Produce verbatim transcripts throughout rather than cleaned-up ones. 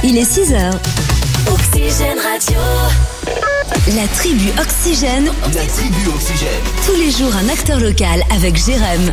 Il est six heures. Oxygène Radio. La tribu Oxygène. La tribu Oxygène. Tous les jours, un acteur local avec Jérém.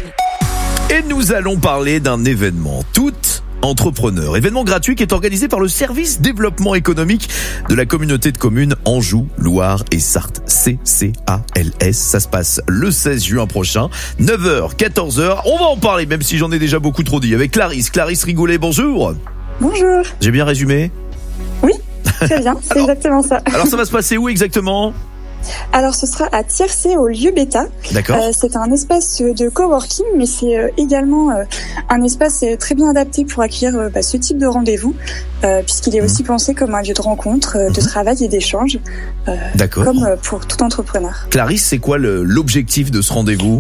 Et nous allons parler d'un événement. Toutes entrepreneurs. Événement gratuit qui est organisé par le service développement économique de la communauté de communes Anjou, Loire et Sarthe. C C A L S. Ça se passe le seize juin prochain. neuf heures, quatorze heures. On va en parler, même si j'en ai déjà beaucoup trop dit. Avec Clarisse. Clarisse Rigoulet, bonjour. Bonjour. J'ai bien résumé? Oui, très bien. C'est alors, exactement ça. Alors ça va se passer où exactement? Alors ce sera à Tiercé au lieu Bêta. D'accord. Euh, c'est un espace de coworking, mais c'est euh, également euh, un espace euh, très bien adapté pour accueillir euh, bah, ce type de rendez-vous, euh, puisqu'il est mmh. aussi pensé comme un lieu de rencontre, euh, de mmh. travail et d'échange, euh, D'accord. comme euh, pour tout entrepreneur. Clarisse, c'est quoi le, l'objectif de ce rendez-vous?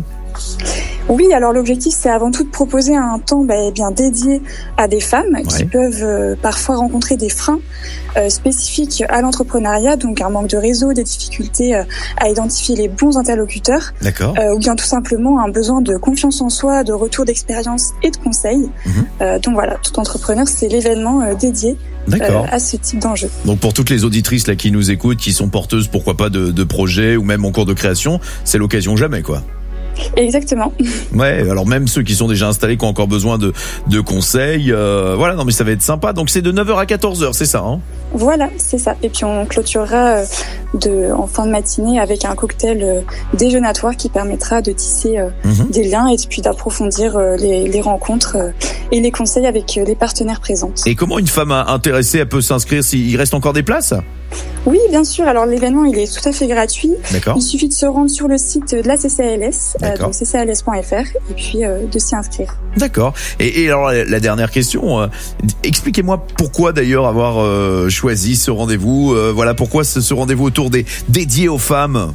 Oui, alors l'objectif, c'est avant tout de proposer un temps bah, bien dédié à des femmes ouais. qui peuvent euh, parfois rencontrer des freins euh, spécifiques à l'entrepreneuriat, donc un manque de réseau, des difficultés euh, à identifier les bons interlocuteurs, euh, ou bien tout simplement un besoin de confiance en soi, de retour d'expérience et de conseils. Mmh. Euh, donc voilà, tout entrepreneur, c'est l'événement euh, dédié euh, à ce type d'enjeu. Donc pour toutes les auditrices là qui nous écoutent, qui sont porteuses, pourquoi pas, de, de projets ou même en cours de création, c'est l'occasion jamais, quoi. Exactement. Ouais, alors même ceux qui sont déjà installés, qui ont encore besoin de, de conseils, euh, voilà, non mais ça va être sympa. Donc c'est de neuf heures à quatorze heures, c'est ça, hein? Voilà, c'est ça. Et puis on clôturera de, en fin de matinée avec un cocktail déjeunatoire qui permettra de tisser mmh. des liens et puis d'approfondir les, les rencontres et les conseils avec les partenaires présents. Et comment une femme intéressée elle peut s'inscrire s'il reste encore des places? Oui, bien sûr. Alors l'événement, il est tout à fait gratuit. D'accord. Il suffit de se rendre sur le site de la C C A L S, euh, donc c c a l s point f r, et puis euh, de s'y inscrire. D'accord. Et, et alors la, la dernière question, euh, expliquez-moi pourquoi d'ailleurs avoir euh, choisi ce rendez-vous. Euh, voilà, pourquoi ce, ce rendez-vous autour des dédié aux femmes?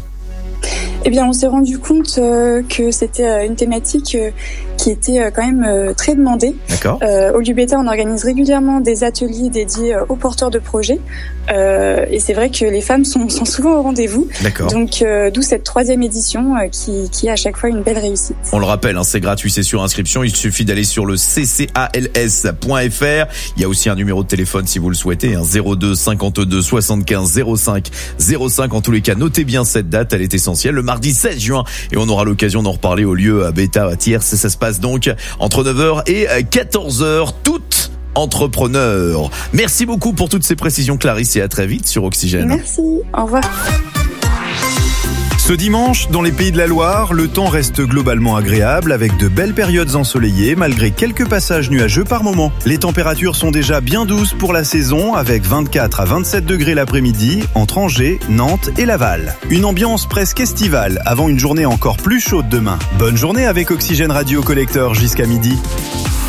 Eh bien, on s'est rendu compte euh, que c'était euh, une thématique euh, qui était euh, quand même euh, très demandée. D'accord. Euh, au lieu Bêta, on organise régulièrement des ateliers dédiés euh, aux porteurs de projets. Euh, et c'est vrai que les femmes sont, sont souvent au rendez-vous. D'accord. Donc, euh, d'où cette troisième édition euh, qui, qui est à chaque fois une belle réussite. On le rappelle, hein, c'est gratuit, c'est sur inscription. Il suffit d'aller sur le c c a l s point f r. Il y a aussi un numéro de téléphone si vous le souhaitez, hein, zéro deux cinquante-deux soixante-quinze zéro cinq zéro cinq. En tous les cas, notez bien cette date, elle est essentielle. Le mardi seize juin, et on aura l'occasion d'en reparler au lieu à Bêta à Tierce. Ça se passe donc entre neuf heures et quatorze heures. Toutes entrepreneurs. Merci beaucoup pour toutes ces précisions, Clarisse, et à très vite sur Oxygène. Merci, au revoir. Ce dimanche, dans les Pays de la Loire, le temps reste globalement agréable avec de belles périodes ensoleillées malgré quelques passages nuageux par moment. Les températures sont déjà bien douces pour la saison avec vingt-quatre à vingt-sept degrés l'après-midi entre Angers, Nantes et Laval. Une ambiance presque estivale avant une journée encore plus chaude demain. Bonne journée avec Oxygène Radio Collector jusqu'à midi.